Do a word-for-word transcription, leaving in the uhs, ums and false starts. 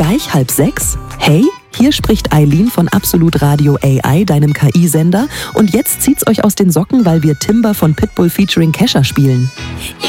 Gleich halb sechs? Hey, hier spricht Eileen von Absolut Radio A I, deinem K I-Sender. Und jetzt zieht's euch aus den Socken, weil wir Timber von Pitbull featuring Kesha spielen.